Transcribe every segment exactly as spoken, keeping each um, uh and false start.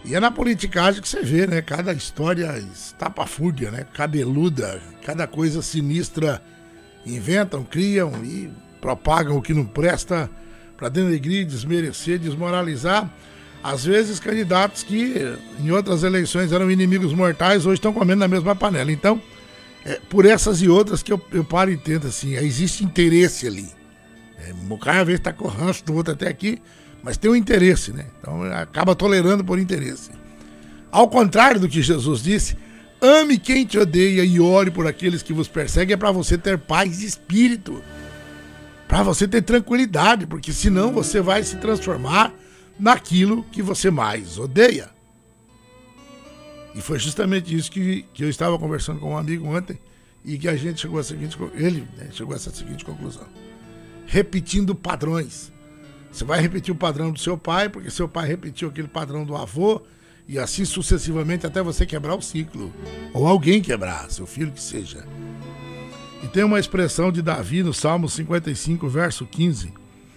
E é na politicagem que você vê, né? Cada história estapafúrdia, né? Cabeluda, cada coisa sinistra. Inventam, criam e propagam o que não presta para denegrir, desmerecer, desmoralizar. Às vezes candidatos que em outras eleições eram inimigos mortais, hoje estão comendo na mesma panela. Então, é por essas e outras que eu, eu paro e tento assim, existe interesse ali. É, o cara às vezes está com o ranço do outro até aqui, mas tem um interesse, né? Então acaba tolerando por interesse. Ao contrário do que Jesus disse, ame quem te odeia e ore por aqueles que vos perseguem, é para você ter paz de espírito, para você ter tranquilidade, porque senão você vai se transformar naquilo que você mais odeia. E foi justamente isso que, que eu estava conversando com um amigo ontem e que a gente chegou a seguinte, ele né, chegou a essa seguinte conclusão: repetindo padrões. Você vai repetir o padrão do seu pai, porque seu pai repetiu aquele padrão do avô, e assim sucessivamente até você quebrar o ciclo. Ou alguém quebrar, seu filho que seja. E tem uma expressão de Davi no Salmo cinquenta e cinco, verso quinze.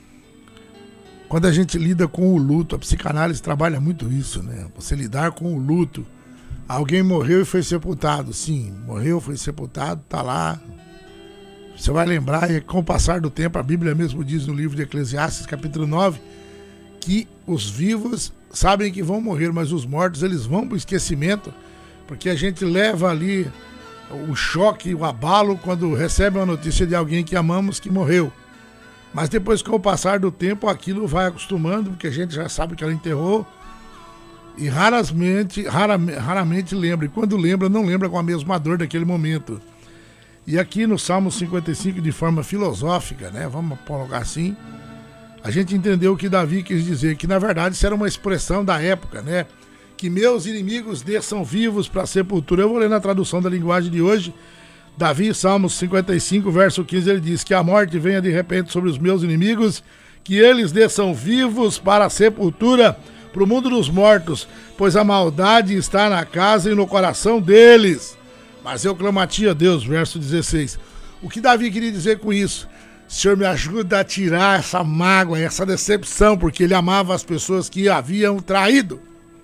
Quando a gente lida com o luto, a psicanálise trabalha muito isso, né? Você lidar com o luto. Alguém morreu e foi sepultado. Sim, morreu, foi sepultado, tá lá. Você vai lembrar, e com o passar do tempo, a Bíblia mesmo diz no livro de Eclesiastes, capítulo nove, que os vivos sabem que vão morrer, mas os mortos eles vão para o esquecimento, porque a gente leva ali o choque, o abalo, quando recebe uma notícia de alguém que amamos que morreu. Mas depois, com o passar do tempo, aquilo vai acostumando, porque a gente já sabe que ela enterrou, e raramente, raramente, raramente lembra, e quando lembra, não lembra com a mesma dor daquele momento. E aqui no Salmo cinquenta e cinco, de forma filosófica, né, vamos colocar assim, a gente entendeu o que Davi quis dizer, que na verdade isso era uma expressão da época, né? Que meus inimigos desçam vivos para a sepultura. Eu vou ler na tradução da linguagem de hoje. Davi, Salmos cinquenta e cinco, verso quinze, ele diz: que a morte venha de repente sobre os meus inimigos, que eles desçam vivos para a sepultura, para o mundo dos mortos, pois a maldade está na casa e no coração deles. Mas eu clamo a ti, a Deus, verso dezesseis. O que Davi queria dizer com isso? Senhor, me ajuda a tirar essa mágoa, essa decepção, porque ele amava as pessoas que haviam traído.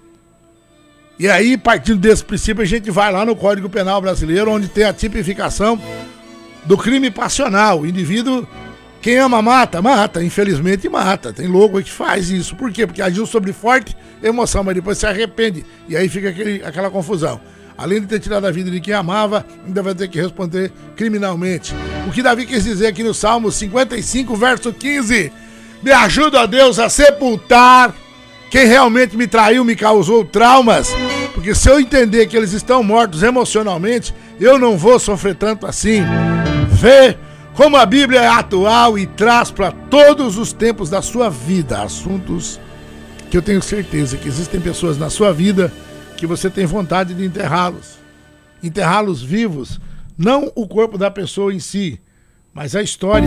E aí, partindo desse princípio, a gente vai lá no Código Penal Brasileiro, onde tem a tipificação do crime passional. O indivíduo, quem ama mata, mata, infelizmente mata. Tem louco que faz isso. Por quê? Porque agiu sobre forte emoção, mas depois se arrepende. E aí fica aquele, aquela confusão. Além de ter tirado a vida de quem amava, ainda vai ter que responder criminalmente. O que Davi quis dizer aqui no Salmo cinquenta e cinco, verso quinze: me ajuda, ó Deus, a sepultar quem realmente me traiu, me causou traumas, porque se eu entender que eles estão mortos emocionalmente, eu não vou sofrer tanto assim. Vê como a Bíblia é atual e traz para todos os tempos da sua vida assuntos que eu tenho certeza que existem pessoas na sua vida que você tem vontade de enterrá-los. Enterrá-los vivos, não o corpo da pessoa em si, mas a história.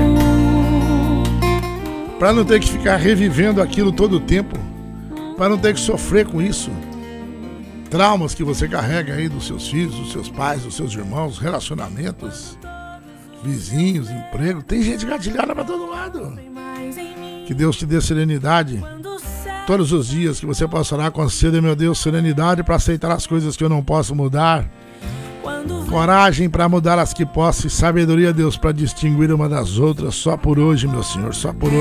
Para não ter que ficar revivendo aquilo todo o tempo, para não ter que sofrer com isso. Traumas que você carrega aí dos seus filhos, dos seus pais, dos seus irmãos, relacionamentos, vizinhos, emprego. Tem gente gatilhada para todo lado. Que Deus te dê serenidade todos os dias, que você possa orar, conceda, meu Deus, serenidade para aceitar as coisas que eu não posso mudar, coragem para mudar as que posso, e sabedoria, Deus, para distinguir uma das outras, só por hoje, meu Senhor, só por hoje.